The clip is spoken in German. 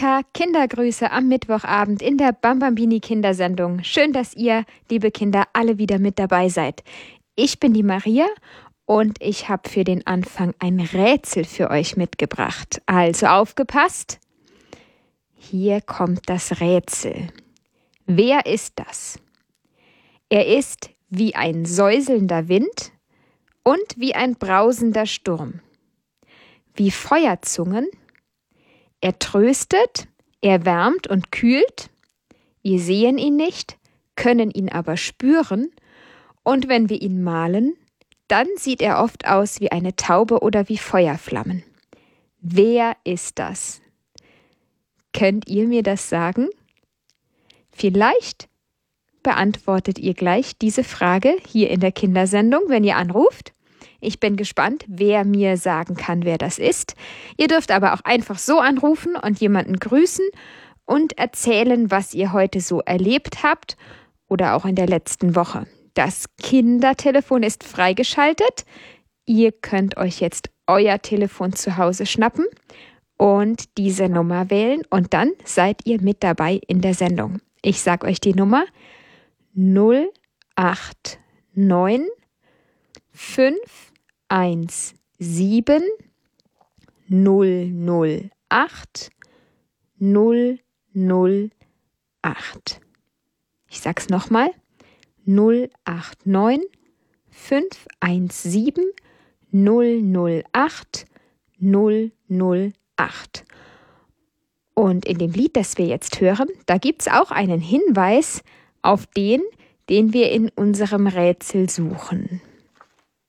Annika, Kindergrüße am Mittwochabend in der Bambambini Kindersendung. Schön, dass ihr, liebe Kinder, alle wieder mit dabei seid. Ich bin die Maria und ich habe für den Anfang ein Rätsel für euch mitgebracht. Also aufgepasst. Hier kommt das Rätsel. Wer ist das? Er ist wie ein säuselnder Wind und wie ein brausender Sturm. Wie Feuerzungen. Er tröstet, er wärmt und kühlt. Wir sehen ihn nicht, können ihn aber spüren. Und wenn wir ihn malen, dann sieht er oft aus wie eine Taube oder wie Feuerflammen. Wer ist das? Könnt ihr mir das sagen? Vielleicht beantwortet ihr gleich diese Frage hier in der Kindersendung, wenn ihr anruft. Ich bin gespannt, wer mir sagen kann, wer das ist. Ihr dürft aber auch einfach so anrufen und jemanden grüßen und erzählen, was ihr heute so erlebt habt oder auch in der letzten Woche. Das Kindertelefon ist freigeschaltet. Ihr könnt euch jetzt euer Telefon zu Hause schnappen und diese Nummer wählen und dann seid ihr mit dabei in der Sendung. Ich sage euch die Nummer 089 517 008 008. Ich sag's nochmal. 089 517 008 008. Und in dem Lied, das wir jetzt hören, da gibt's auch einen Hinweis auf den wir in unserem Rätsel suchen.